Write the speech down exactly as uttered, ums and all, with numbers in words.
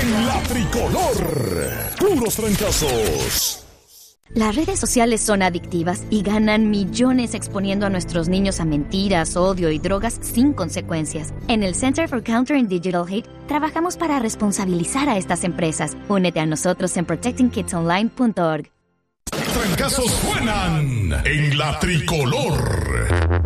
en la tricolor. Puros trancazos. Las redes sociales son adictivas y ganan millones exponiendo a nuestros niños a mentiras, odio y drogas sin consecuencias. En el Center for Countering Digital Hate trabajamos para responsabilizar a estas empresas. Únete a nosotros en protecting kids online punto org. Trancazos suenan en la tricolor.